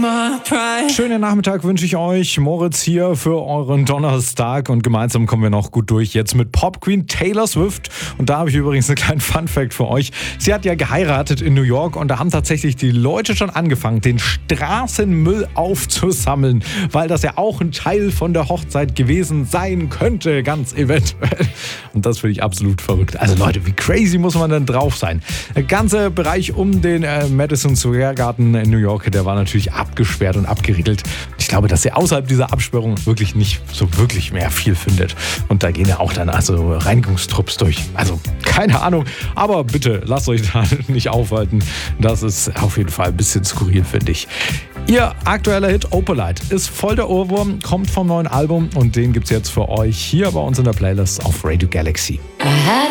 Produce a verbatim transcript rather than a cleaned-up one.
Schönen Nachmittag wünsche ich euch. Moritz hier für euren Donnerstag und gemeinsam kommen wir noch gut durch. Jetzt mit Pop Queen Taylor Swift. Und da habe ich übrigens einen kleinen Fun-Fact für euch. Sie hat ja geheiratet in New York und da haben tatsächlich die Leute schon angefangen, den Straßenmüll aufzusammeln, weil das ja auch ein Teil von der Hochzeit gewesen sein könnte, ganz eventuell. Und das finde ich absolut verrückt. Also Leute, wie crazy muss man denn drauf sein? Der ganze Bereich um den äh, Madison Square Garden in New York, der war natürlich abgesperrt und abgeriegelt. Ich glaube, dass ihr außerhalb dieser Absperrung wirklich nicht so wirklich mehr viel findet. Und da gehen ja auch dann also Reinigungstrupps durch. Also keine Ahnung, aber bitte lasst euch da nicht aufhalten. Das ist auf jeden Fall ein bisschen skurril, finde ich. Ihr aktueller Hit Opalite ist voll der Ohrwurm, kommt vom neuen Album und den gibt's jetzt für euch hier bei uns in der Playlist auf Radio Galaxy.